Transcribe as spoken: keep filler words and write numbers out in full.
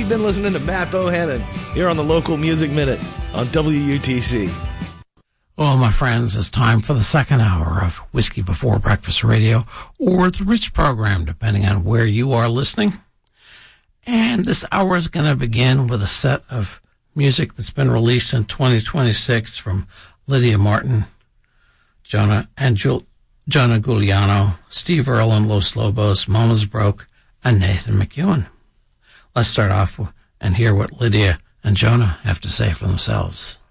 You've been listening to Matt Bohannon here on the Local Music Minute on W U T C. Well, my friends, it's time for the second hour of Whiskey Before Breakfast Radio, or the Rich program, depending on where you are listening. And this hour is going to begin with a set of music that's been released in twenty twenty-six from Lydia Martin, Jonah and Jul- Jonah Gugliano, Steve Earle and Los Lobos, Mama's Broke, and Nathan McEwen. Let's start off and hear what Lydia and Jonah have to say for themselves.